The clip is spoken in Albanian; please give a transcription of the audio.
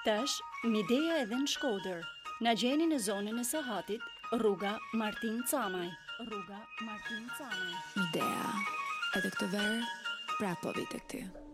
Tash, Mideja edhe në Shkodër. Na gjeni në zonën e Sahatit, rruga Martin Camaj. Midea, edhe këtë verë, prapo vite këty.